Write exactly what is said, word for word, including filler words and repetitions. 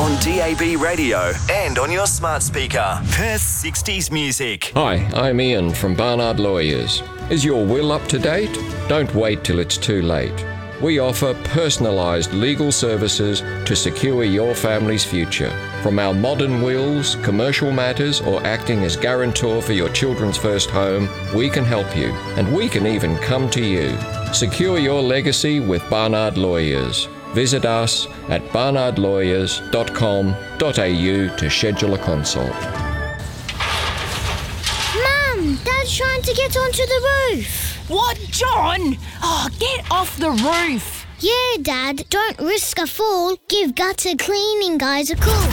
on D A B radio and on your smart speaker. Perth sixties music. Hi, I'm Ian from Barnard Lawyers. Is your will up to date? Don't wait till it's too late. We offer personalised legal services to secure your family's future. From our modern wills, commercial matters, or acting as guarantor for your children's first home, we can help you, and we can even come to you. Secure your legacy with Barnard Lawyers. Visit us at barnard lawyers dot com dot a u to schedule a consult. Mum, Dad's trying to get onto the roof. What, John? Oh, get off the roof. Yeah, Dad, don't risk a fall. Give gutter cleaning guys a call.